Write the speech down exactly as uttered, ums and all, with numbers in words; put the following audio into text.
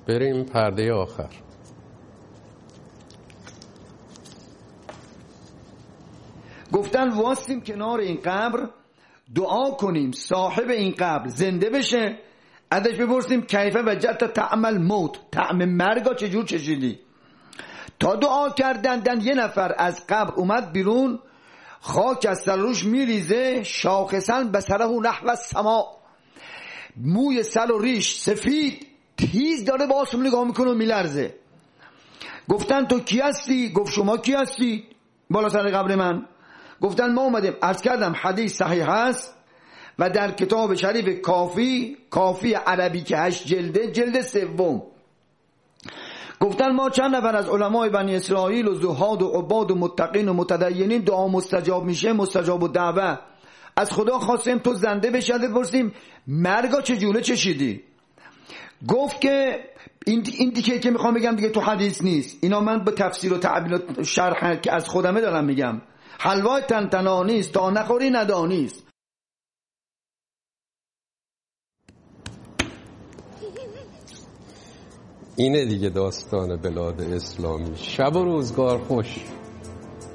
بریم پرده آخر. گفتن واسیم کنار این قبر دعا کنیم صاحب این قبر زنده بشه، ازش بپرسیم کیفه وجدت طعم الموت، طعم مرگا چجور چشیدی؟ تا دعا کردن یه نفر از قبر اومد بیرون، خاک از سر روش میریزه، شاخصا بسره نحو السما، موی سر و ریش سفید تیز داره به آسمون نگاه میکنه و میلرزه. گفتن تو کی هستی؟ گفت شما کی هستی بالا سر قبر من؟ گفتن ما اومدیم، عرض کردم حدیث صحیح هست و در کتاب شریف کافی، کافی عربی که هشت جلده، جلد سوم. گفتن ما چند نفر از علمای بنی اسرائیل و زهاد و عباد و متقین و متدینین دعا مستجاب میشه، مستجاب و دعوه، از خدا خواستیم تو زنده بشه، بپرسیم مرگا چجوره چشیدی؟ گفت که این این دیگه که میخوام بگم دیگه تو حدیث نیست، اینا من به تفسیر و تعبیر و شرح که از خودمه دارم میگم. حلوای تنتنانیست تا نخوری ندانیست. اینه دیگه داستان بلاد اسلامی. شب و روزگار خوش.